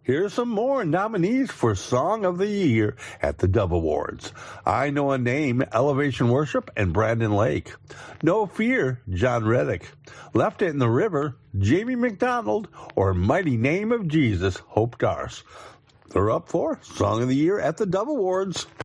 Here's some more nominees for Song of the Year at the Dove Awards. I Know a Name, Elevation Worship, and Brandon Lake. No Fear, John Reddick. Left It in the River, Jamie McDonald, or Mighty Name of Jesus, Hope Darce. They're up for Song of the Year at the Dove Awards.